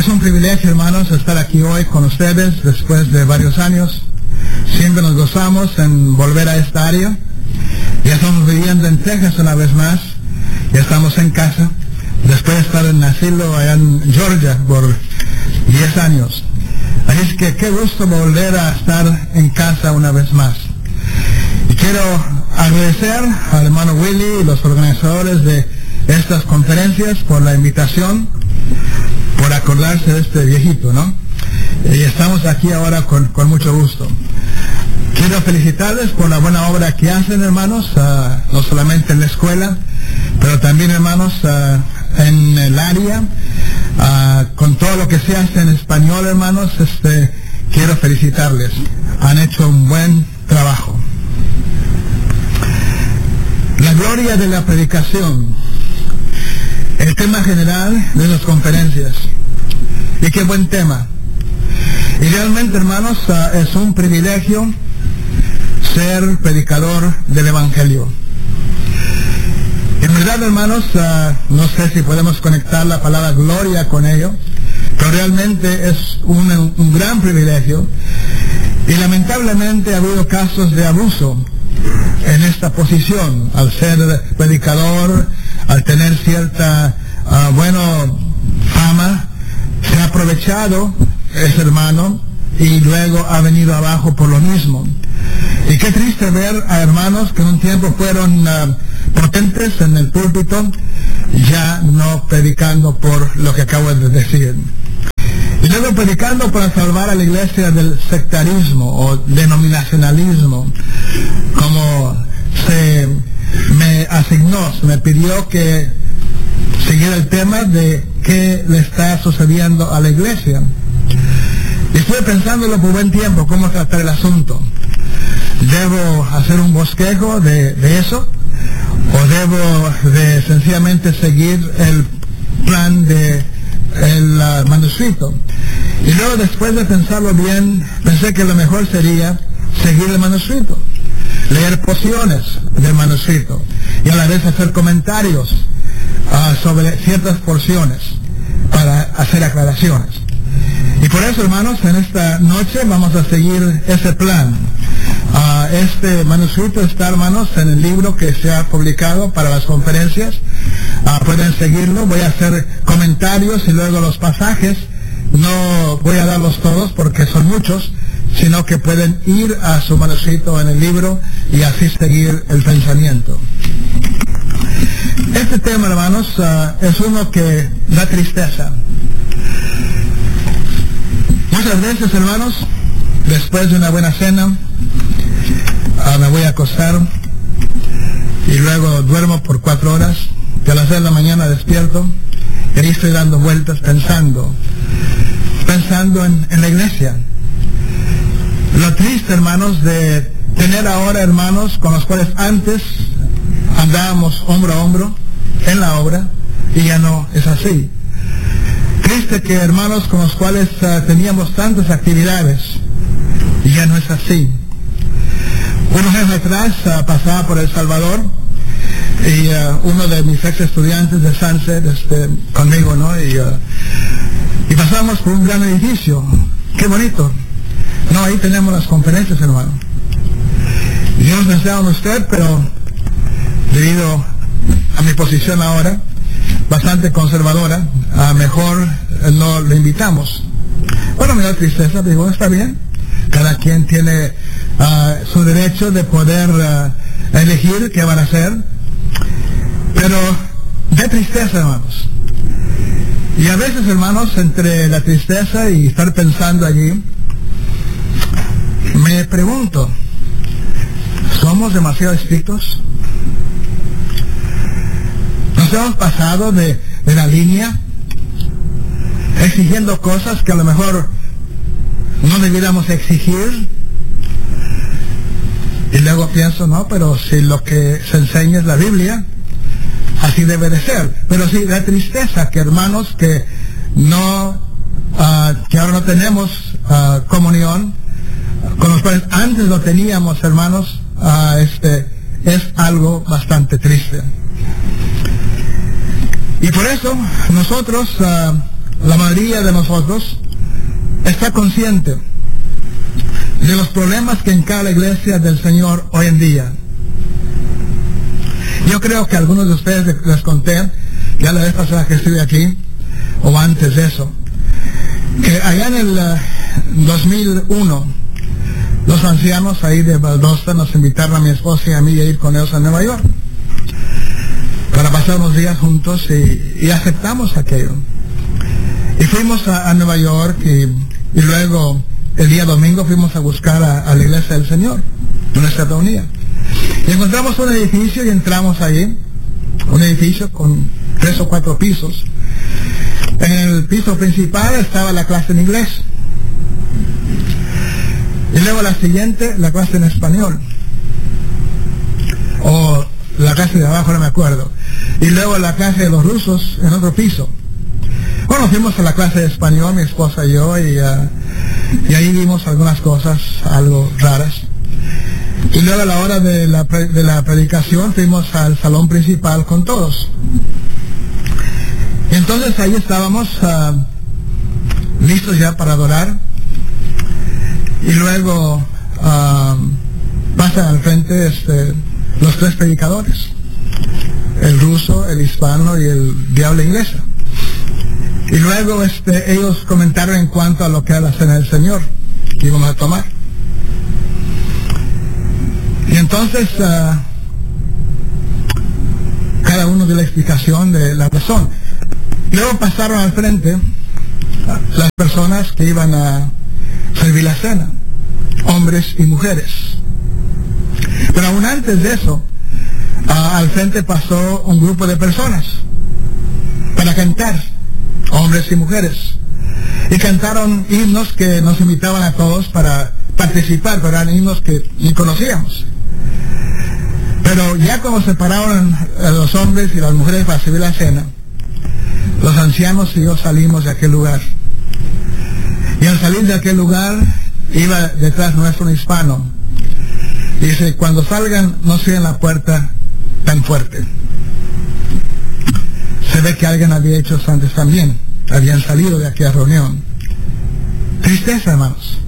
Es un privilegio, hermanos, estar aquí hoy con ustedes después de varios años. Siempre nos gozamos en volver a esta área. Ya estamos viviendo en Texas una vez más. Ya estamos en casa, después de estar en asilo allá en Georgia por 10 años. Así es que qué gusto volver a estar en casa una vez más. Y quiero agradecer al hermano Willy y los organizadores de estas conferencias por la invitación, por acordarse de este viejito, ¿no? Y estamos aquí ahora con mucho gusto. Quiero felicitarles por la buena obra que hacen, hermanos, no solamente en la escuela, pero también, hermanos, en el área, con todo lo que se hace en español, hermanos. Quiero felicitarles. Han hecho un buen trabajo. La gloria de la predicación, el tema general de las conferencias. Y qué buen tema. Y realmente, hermanos, es un privilegio ser predicador del Evangelio. En verdad, hermanos, no sé si podemos conectar la palabra gloria con ello, pero realmente es un gran privilegio. Y lamentablemente ha habido casos de abuso en esta posición. Al ser predicador, al tener cierta, fama, se ha aprovechado ese hermano y luego ha venido abajo por lo mismo. Y qué triste ver a hermanos que en un tiempo fueron potentes en el púlpito, ya no predicando por lo que acabo de decir. Y luego predicando para salvar a la iglesia del sectarismo o denominacionalismo, como se me asignó, se me pidió que siguiera el tema de qué le está sucediendo a la iglesia. Y estuve pensándolo por buen tiempo, cómo tratar el asunto. ¿Debo hacer un bosquejo de eso? ¿O debo de sencillamente seguir el plan de el manuscrito? Y luego, después de pensarlo bien, pensé que lo mejor sería seguir el manuscrito, leer porciones del manuscrito y a la vez hacer comentarios sobre ciertas porciones para hacer aclaraciones. Y por eso, hermanos, en esta noche vamos a seguir ese plan. Este manuscrito está, hermanos, en el libro que se ha publicado para las conferencias. Pueden seguirlo. Voy a hacer comentarios y luego los pasajes. No voy a darlos todos porque son muchos, sino que pueden ir a su manuscrito en el libro y así seguir el pensamiento. Este tema, hermanos, es uno que da tristeza. Muchas veces, hermanos, después de una buena cena, me voy a acostar y luego duermo por 4 horas, y a las 6 de la mañana despierto y ahí estoy dando vueltas pensando en la iglesia. Lo triste, hermanos, de tener ahora hermanos con los cuales antes andábamos hombro a hombro en la obra y ya no es así. Triste que hermanos con los cuales teníamos tantas actividades y ya no es así. Unos años atrás pasaba por El Salvador y uno de mis ex estudiantes de Sunset conmigo, ¿no? Y pasamos por un gran edificio. ¡Qué bonito! No, ahí tenemos las conferencias, hermano. Yo no pensaba en usted, pero debido a mi posición ahora, bastante conservadora, mejor no le invitamos. Bueno, me da tristeza, digo, está bien. Cada quien tiene su derecho de poder elegir qué van a hacer. Pero de tristeza, hermanos. Y a veces, hermanos, entre la tristeza y estar pensando allí, me pregunto, ¿somos demasiado estrictos? ¿Nos hemos pasado de la línea, exigiendo cosas que a lo mejor no debiéramos exigir? Y luego pienso, no, pero si lo que se enseña es la Biblia, así debe de ser. Pero sí, la tristeza que hermanos que ahora no tenemos comunión, con los cuales antes lo teníamos, hermanos, es algo bastante triste. Y por eso nosotros la mayoría de nosotros está consciente de los problemas que encara la iglesia del Señor hoy en día. Yo creo que algunos de ustedes les conté, ya la vez pasada que estuve aquí, o antes de eso, que allá en el 2001, los ancianos ahí de Valdosta nos invitaron a mi esposa y a mí a ir con ellos a Nueva York para pasar unos días juntos y aceptamos aquello. Y fuimos a Nueva York y luego el día domingo fuimos a buscar a la iglesia del Señor, donde se reunía. Y encontramos un edificio y entramos allí, un edificio con 3 o 4 pisos. En el piso principal estaba la clase en inglés. Y luego la siguiente, la clase en español. O la clase de abajo, no me acuerdo. Y luego la clase de los rusos en otro piso. Bueno, fuimos a la clase de español, mi esposa y yo, y ahí vimos algunas cosas, algo raras. Y luego a la hora de la predicación fuimos al salón principal con todos. Y entonces ahí estábamos listos ya para adorar. Y luego pasan al frente los 3 predicadores, el ruso, el hispano y el de habla inglesa. Y luego ellos comentaron en cuanto a lo que era la cena del Señor que íbamos a tomar. Y entonces cada uno dio la explicación de la razón. Y luego pasaron al frente las personas que iban a servir la cena, hombres y mujeres. Pero aún antes de eso, al frente pasó un grupo de personas para cantar, hombres y mujeres. Y cantaron himnos que nos invitaban a todos para participar, pero eran himnos que ni conocíamos. Pero ya cuando se pararon a los hombres y las mujeres para servir la cena, los ancianos y yo salimos de aquel lugar. Y al salir de aquel lugar, iba detrás nuestro un hispano. Y dice, cuando salgan, no cierren la puerta tan fuerte. Se ve que alguien había hecho eso antes también. Habían salido de aquella reunión. Tristeza, hermanos.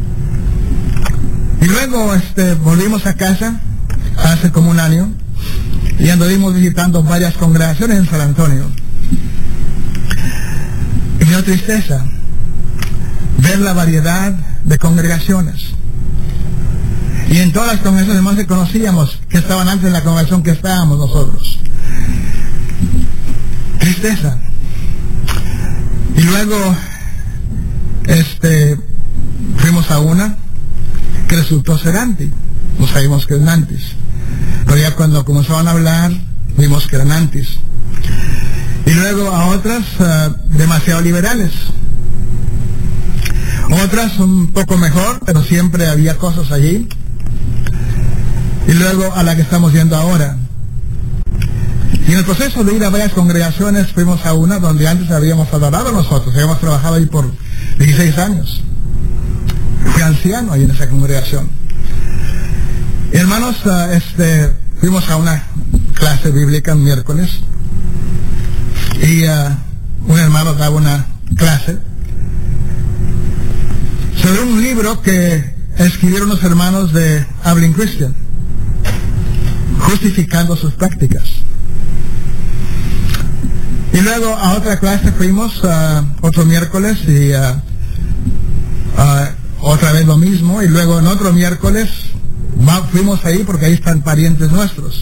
Y luego volvimos a casa hace como un año y anduvimos visitando varias congregaciones en San Antonio. Y me dio tristeza ver la variedad de congregaciones. Y en todas las congregaciones más que conocíamos, que estaban antes de la congregación que estábamos nosotros. Tristeza. Y luego fuimos a una que resultó ser anti. No sabíamos que eran antis. Pero ya cuando comenzaban a hablar, vimos que eran antis. Y luego a otras demasiado liberales. Otras un poco mejor, pero siempre había cosas allí. Y luego a la que estamos yendo ahora. Y en el proceso de ir a varias congregaciones fuimos a una donde antes habíamos adorado nosotros. Habíamos trabajado ahí por 16 años. Fui anciano ahí en esa congregación. Y hermanos, fuimos a una clase bíblica el miércoles. Y un hermano daba una clase sobre un libro que escribieron los hermanos de Abilene Christian, justificando sus prácticas. Y luego a otra clase fuimos otro miércoles y otra vez lo mismo. Y luego en otro miércoles fuimos ahí porque ahí están parientes nuestros.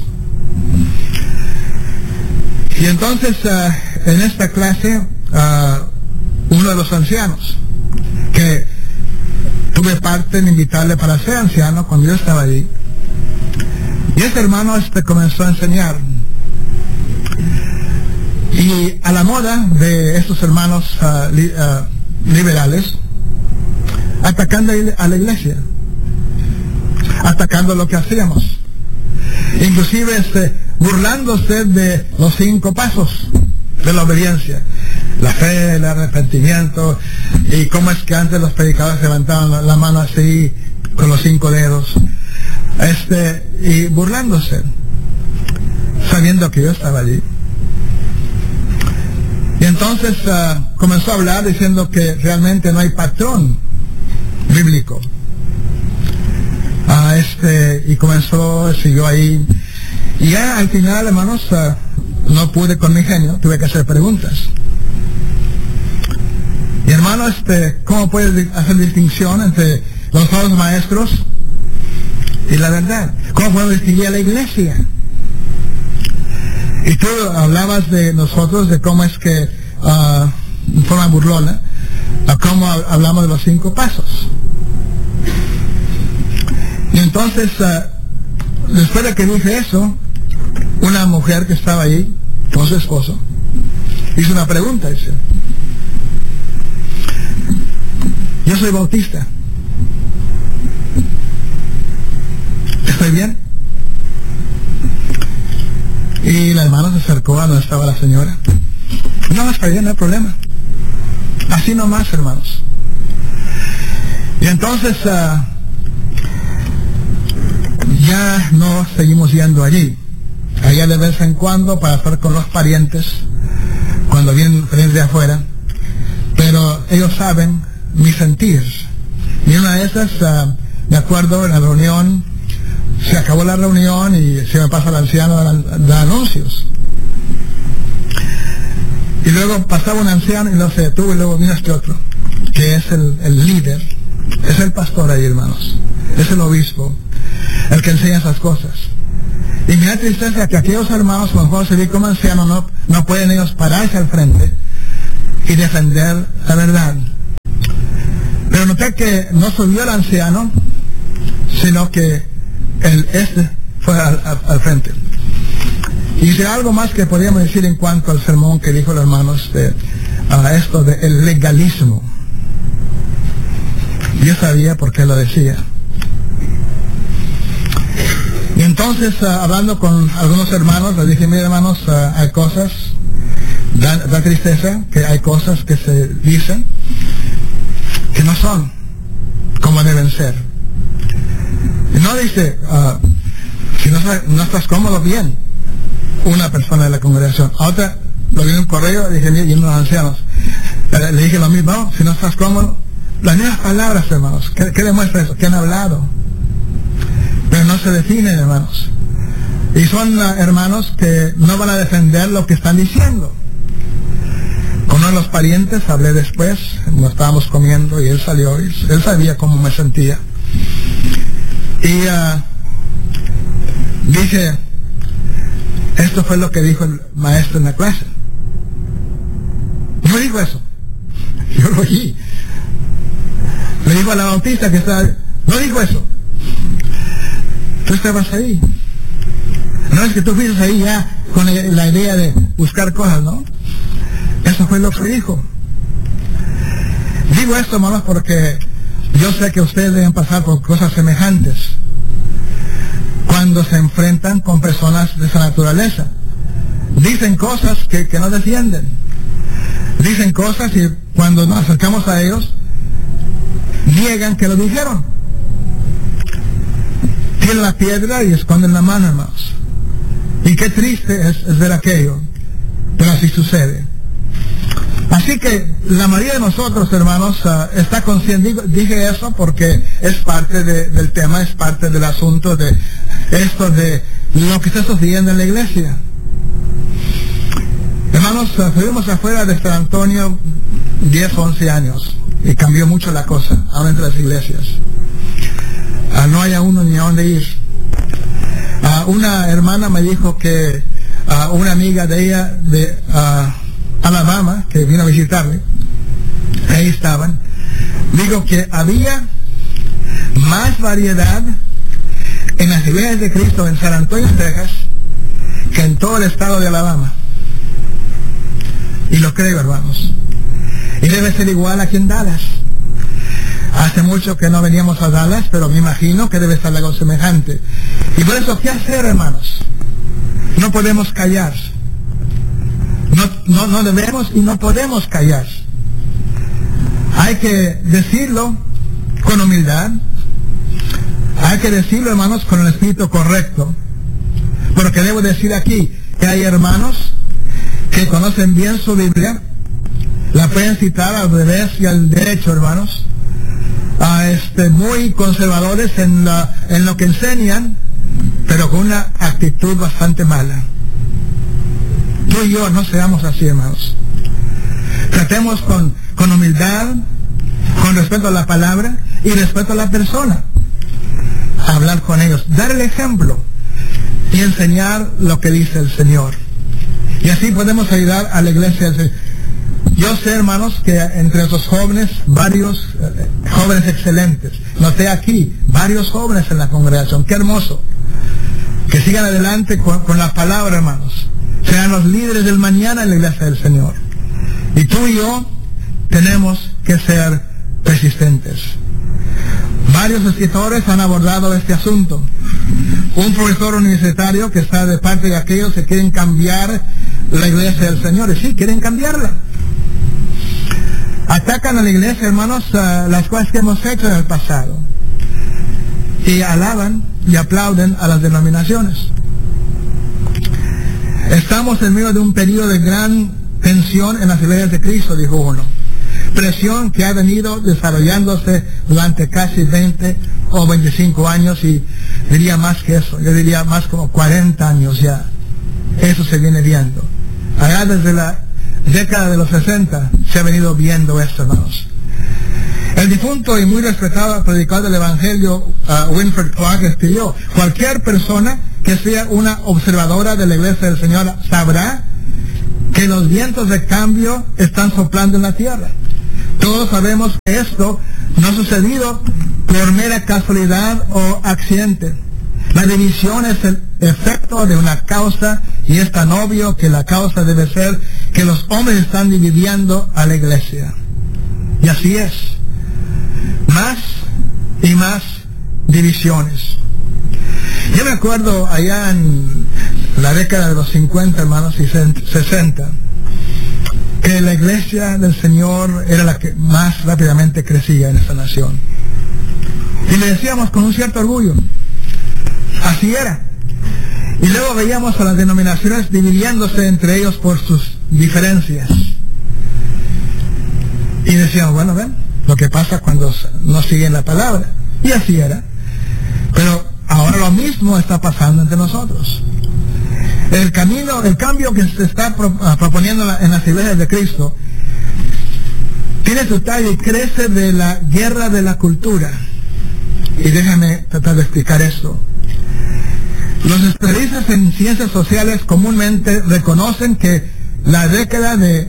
Y entonces en esta clase uno de los ancianos, que tuve parte en invitarle para ser anciano cuando yo estaba allí, y este hermano comenzó a enseñar. Y a la moda de estos hermanos liberales, atacando a la iglesia, atacando lo que hacíamos, inclusive burlándose de los 5 pasos de la obediencia, la fe, el arrepentimiento, y cómo es que antes los predicadores levantaban la mano así con los 5 dedos, y burlándose, sabiendo que yo estaba allí. Y Y entonces comenzó a hablar diciendo que realmente no hay patrón bíblico. Y siguió ahí. Y ya al final, hermanos, no pude con mi genio, tuve que hacer preguntas. Y hermano, ¿cómo puedes hacer distinción entre los falsos maestros y la verdad? ¿Cómo podemos distinguir a la iglesia? Y tú hablabas de nosotros, de cómo es que, en forma burlona, cómo hablamos de los 5 pasos. Y entonces, después de que dije eso, una mujer que estaba ahí con su esposo hizo una pregunta, dice: yo soy bautista, ¿estoy bien? Y la hermana se acercó a donde estaba la señora. No, está bien, no hay problema. Así nomás, hermanos. Y entonces ya no seguimos yendo allí. Allá de vez en cuando para estar con los parientes cuando vienen de afuera, pero ellos saben mi sentir. Y una de esas, me acuerdo en la reunión, se acabó la reunión y se me pasa el anciano de anuncios. Y luego pasaba un anciano y no se detuvo, y luego vino este otro, que es el líder, es el pastor ahí, hermanos, es el obispo, el que enseña esas cosas. Y me da tristeza que aquellos hermanos, con Juan se ve como anciano, no pueden ellos pararse al frente y defender la verdad. Pero noté que no subió el anciano, sino que fue al frente. Y si algo más que podríamos decir en cuanto al sermón que dijo el hermano, esto del legalismo. Yo sabía por qué lo decía. Y entonces, hablando con algunos hermanos, les dije: mire, hermanos, hay cosas, da tristeza que hay cosas que se dicen que no son como deben ser. Y no dice, si no estás cómodo, bien, una persona de la congregación. A otra, lo vi en un correo, dije, y unos ancianos, le dije lo mismo: no, si no estás cómodo. Las mismas palabras, hermanos. ¿Qué demuestra eso? Que han hablado, pero no se definen, hermanos. Y son hermanos que no van a defender lo que están diciendo. Con uno de los parientes hablé después, nos estábamos comiendo y él salió, y él sabía cómo me sentía. Y dije: esto fue lo que dijo el maestro en la clase. No dijo eso, yo lo oí. Le dijo a la bautista que estaba, no dijo eso. Tú estabas ahí. No es que tú fuiste ahí ya con la idea de buscar cosas, ¿no? Eso fue lo que dijo. Digo esto, hermanos, porque yo sé que ustedes deben pasar por cosas semejantes cuando se enfrentan con personas de esa naturaleza. Dicen cosas que no defienden. Dicen cosas y cuando nos acercamos a ellos, niegan que lo dijeron. Tienen la piedra y esconden la mano, hermanos. Y qué triste es ver aquello, pero así sucede. Así que la mayoría de nosotros, hermanos, está consciente. Dije eso porque es parte del tema, es parte del asunto de esto, de lo que está sucediendo en la iglesia. Hermanos, estuvimos afuera de San Antonio 10, 11 años y cambió mucho la cosa, aún entre las iglesias. No hay a uno ni a dónde ir. Una hermana me dijo que una amiga de ella de Alabama, que vino a visitarme, ahí estaban, digo que había más variedad en las iglesias de Cristo en San Antonio, Texas, que en todo el estado de Alabama. Y lo creo, hermanos. Y debe ser igual aquí en Dallas. Hace mucho que no veníamos a Dallas, pero me imagino que debe ser algo semejante. Y por eso, ¿qué hacer, hermanos? No podemos callar. No debemos y no podemos callar. Hay que decirlo con humildad. Hay que decirlo, hermanos, con el espíritu correcto. Porque debo decir aquí que hay hermanos que conocen bien su Biblia pueden citar al revés y al derecho, hermanos, muy conservadores en lo que enseñan, pero con una actitud bastante mala. Tú y yo no seamos así, hermanos. Tratemos con humildad, con respeto a la palabra y respeto a la persona. Hablar con ellos, dar el ejemplo y enseñar lo que dice el Señor. Y así podemos ayudar a la iglesia del Señor. Yo sé, hermanos, que entre esos jóvenes, varios jóvenes excelentes. Noté aquí varios jóvenes en la congregación. Qué hermoso. Que sigan adelante con la palabra, hermanos. Sean los líderes del mañana en la iglesia del Señor. Y tú y yo tenemos que ser persistentes. Varios escritores han abordado este asunto. Un profesor universitario que está de parte de aquellos que quieren cambiar la iglesia del Señor. Y sí, quieren cambiarla. Atacan a la iglesia, hermanos, las cosas que hemos hecho en el pasado. Y alaban y aplauden a las denominaciones. Estamos en medio de un periodo de gran tensión en las iglesias de Cristo, dijo uno. Presión que ha venido desarrollándose durante casi 20 o 25 años y diría más que eso, yo diría más como 40 años ya. Eso se viene viendo. Allá desde la década de los 60 se ha venido viendo esto, hermanos. El difunto y muy respetado predicador del Evangelio, Winfred Clark, escribió: cualquier persona que sea una observadora de la iglesia del Señor sabrá que los vientos de cambio están soplando en la tierra. Todos sabemos que esto no ha sucedido por mera casualidad o accidente. La división es el efecto de una causa y es tan obvio que la causa debe ser que los hombres están dividiendo a la iglesia. Y así es. Más y más divisiones. Yo me acuerdo allá en la década de los 50, hermanos, y 60, que la iglesia del Señor era la que más rápidamente crecía en esta nación. Y le decíamos con un cierto orgullo, así era. Y luego veíamos a las denominaciones dividiéndose entre ellos por sus diferencias. Y decíamos, bueno, ven, lo que pasa cuando no siguen la palabra. Y así era. Pero ahora lo mismo está pasando entre nosotros. El cambio que se está proponiendo en las iglesias de Cristo tiene su talla y crece de la guerra de la cultura. Y déjame tratar de explicar esto. Los especialistas en ciencias sociales comúnmente reconocen que la década de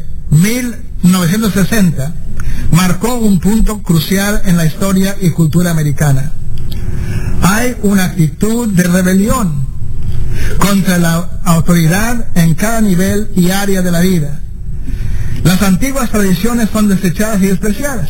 1960 marcó un punto crucial en la historia y cultura americana. Hay una actitud de rebelión contra la autoridad en cada nivel y área de la vida. Las antiguas tradiciones son desechadas y despreciadas.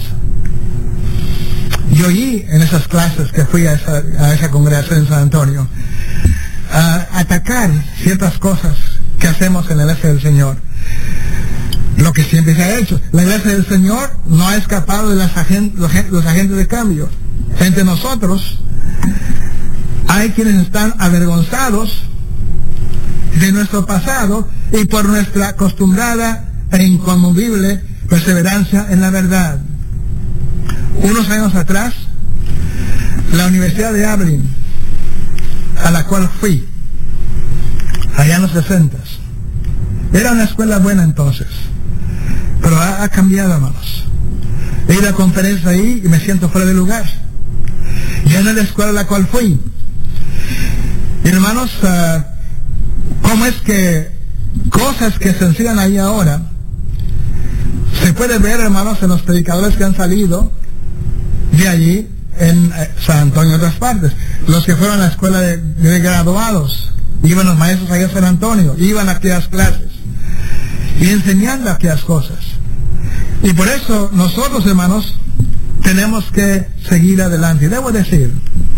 Yo oí en esas clases que fui a esa congregación en San Antonio atacar ciertas cosas que hacemos en la iglesia del Señor. Lo que siempre se ha hecho. La iglesia del Señor no ha escapado de los agentes de cambio. Entre nosotros hay quienes están avergonzados de nuestro pasado y por nuestra acostumbrada e inconmovible perseverancia en la verdad. Unos años atrás, la Universidad de Abilene, a la cual fui, allá en los 60, era una escuela buena entonces, pero ha cambiado, hermanos. He ido a conferencias ahí y me siento fuera de lugar. Ya no es la escuela a la cual fui. Y hermanos, ¿cómo es que cosas que se enseñan ahí ahora se puede ver, hermanos, en los predicadores que han salido de allí en San Antonio y otras partes? Los que fueron a la escuela de graduados, iban los maestros allá a San Antonio, iban a aquellas clases y enseñando aquellas cosas. Y por eso nosotros, hermanos, tenemos que seguir adelante. Y debo decir,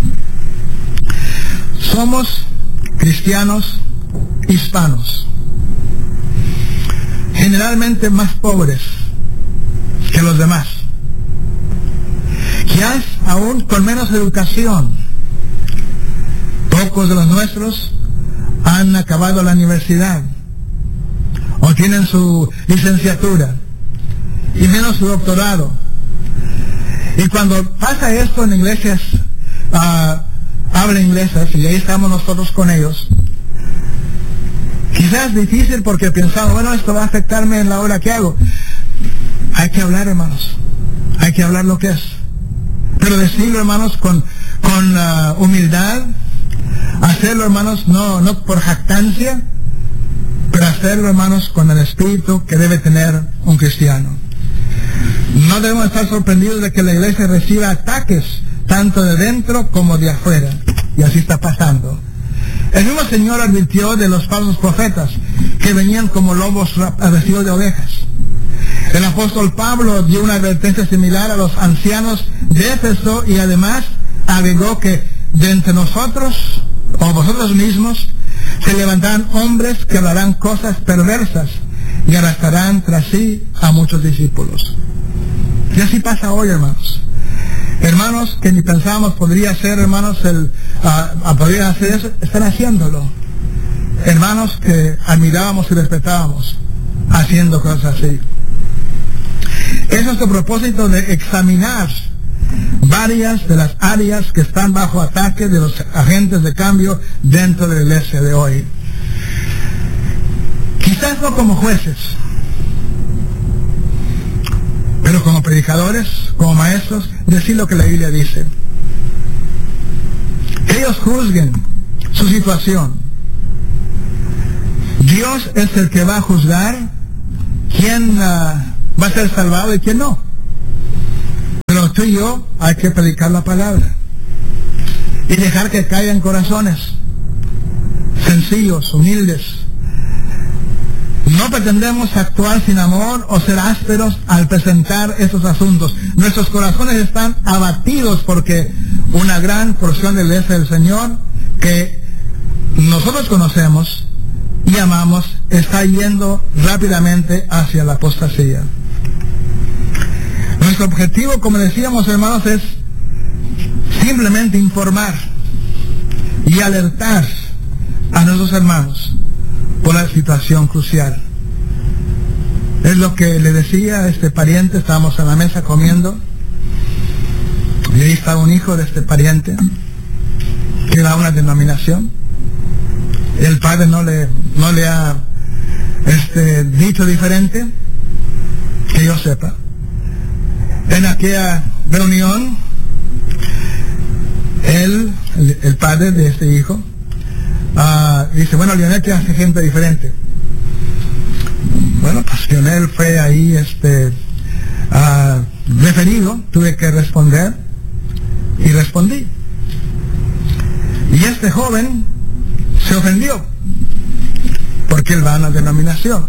somos cristianos hispanos, generalmente más pobres que los demás, quizás aún con menos educación. Pocos de los nuestros han acabado la universidad o tienen su licenciatura y menos su doctorado. Y cuando pasa esto en iglesias, habla inglesas, y ahí estamos nosotros con ellos, quizás es difícil porque pensamos, bueno, esto va a afectarme en la hora que hago. Hay que hablar, hermanos. Hay que hablar lo que es. Pero decirlo, hermanos, con humildad. Hacerlo, hermanos, no por jactancia, pero hacerlo, hermanos, con el espíritu que debe tener un cristiano. No debemos estar sorprendidos de que la iglesia reciba ataques, tanto de dentro como de afuera. Y así está pasando. El mismo Señor advirtió de los falsos profetas, que venían como lobos vestidos de ovejas. El apóstol Pablo dio una advertencia similar a los ancianos de Éfeso, y además agregó que de entre nosotros, o vosotros mismos, se levantarán hombres que hablarán cosas perversas y arrastrarán tras sí a muchos discípulos. Y así pasa hoy, hermanos. Hermanos que ni pensábamos podría ser, hermanos, podrían hacer eso, están haciéndolo. Hermanos que admirábamos y respetábamos, haciendo cosas así. Es nuestro propósito de examinar varias de las áreas que están bajo ataque de los agentes de cambio dentro de la iglesia de hoy. Quizás no como jueces, pero como predicadores, como maestros, decir lo que la Biblia dice. Que ellos juzguen su situación. Dios es el que va a juzgar quién va a ser salvado y quién no. Pero tú y yo hay que predicar la palabra y dejar que caigan corazones sencillos, humildes. No pretendemos actuar sin amor o ser ásperos al presentar estos asuntos. Nuestros corazones están abatidos porque una gran porción de la iglesia del Señor que nosotros conocemos y amamos está yendo rápidamente hacia la apostasía. Nuestro objetivo, como decíamos, hermanos, es simplemente informar y alertar a nuestros hermanos por la situación crucial. Es lo que le decía a este pariente. Estábamos en la mesa comiendo y ahí estaba un hijo de este pariente que era una denominación. El padre no le ha dicho diferente que yo sepa. En aquella reunión, el padre de este hijo, dice, bueno, Lionel, ¿qué hace gente diferente? Bueno, pues Lionel fue ahí referido, tuve que responder, y respondí. Y este joven se ofendió, porque él va a una denominación.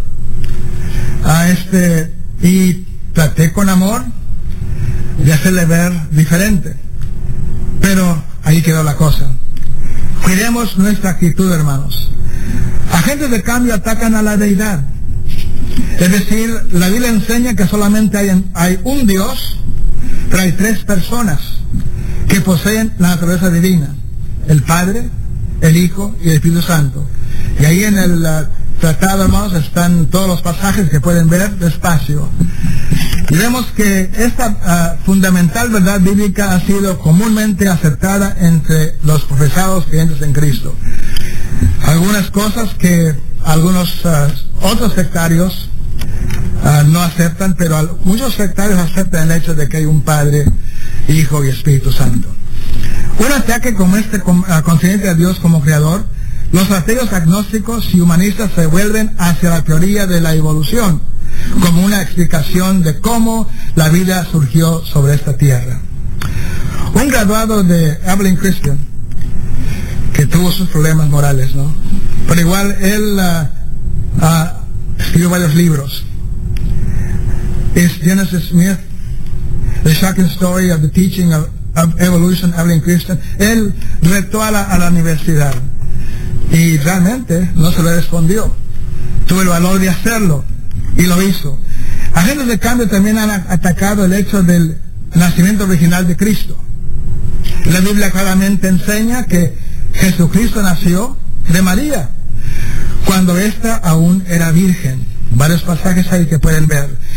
Y traté con amor de hacerle ver diferente, pero ahí quedó la cosa. Cuidemos nuestra actitud, hermanos. Agentes de cambio atacan a la deidad. Es decir, la Biblia enseña que solamente hay un Dios, pero hay tres personas que poseen la naturaleza divina: el Padre, el Hijo y el Espíritu Santo. Y ahí en el tratado, hermanos, están todos los pasajes que pueden ver despacio. Y vemos que esta fundamental verdad bíblica ha sido comúnmente aceptada entre los profesados creyentes en Cristo. Algunas cosas que algunos otros sectarios no aceptan, pero muchos sectarios aceptan el hecho de que hay un Padre, Hijo y Espíritu Santo. Un ataque como este concerniente a Dios como creador, los ateos agnósticos y humanistas se vuelven hacia la teoría de la evolución como una explicación de cómo la vida surgió sobre esta tierra. Un graduado de Abilene Christian, que tuvo sus problemas morales, ¿no? Pero igual él escribió varios libros. Es Genesis Smith, The Shocking Story of the Teaching of Evolution, Abilene Christian. Él retó a la universidad y realmente no se le respondió. Tuvo el valor de hacerlo y lo hizo. Agentes de cambio también han atacado el hecho del nacimiento original de Cristo. La Biblia claramente enseña que Jesucristo nació de María, cuando ésta aún era virgen. Varios pasajes ahí que pueden ver.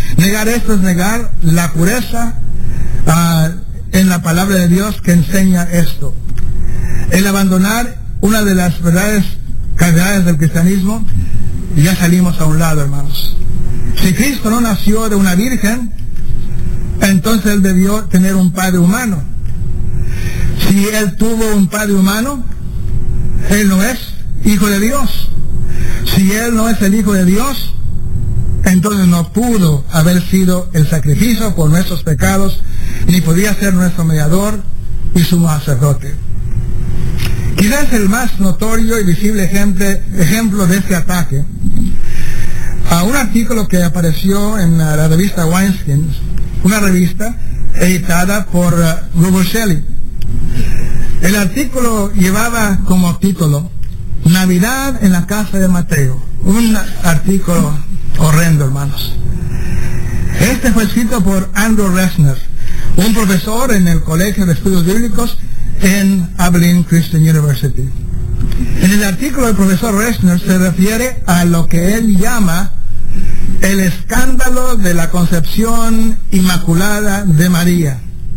Negar esto es negar la pureza en la palabra de Dios que enseña esto. El abandonar una de las verdades cardenales del cristianismo, ya salimos a un lado, hermanos. Si Cristo no nació de una virgen, entonces Él debió tener un padre humano. Si Él tuvo un padre humano, Él no es hijo de Dios. Si Él no es el hijo de Dios, entonces no pudo haber sido el sacrificio por nuestros pecados, ni podía ser nuestro mediador y sumo sacerdote. Quizás el más notorio y visible ejemplo de este ataque, a un artículo que apareció en la revista Wineskin, una revista editada por Rubel Shelley. El artículo llevaba como título Navidad en la casa de Mateo. Un artículo horrendo, hermanos. Este fue escrito por Andrew Resner, un profesor en el Colegio de Estudios Bíblicos en Abilene Christian University. En el artículo el profesor Resner se refiere a lo que él llama el escándalo de la concepción inmaculada de María.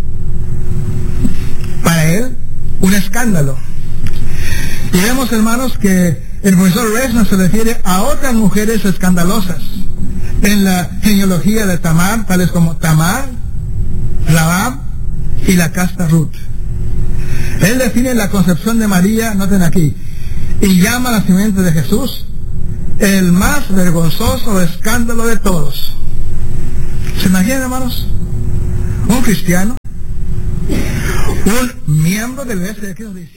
Para él, un escándalo. Y vemos, hermanos, que el profesor Resner se refiere a otras mujeres escandalosas en la genealogía de Tamar, tales como Tamar, Rahab y la casta Ruth. Él define la concepción de María, noten aquí, y llama al nacimiento de Jesús el más vergonzoso escándalo de todos. ¿Se imaginan, hermanos? Un cristiano, un miembro de la iglesia de Cristo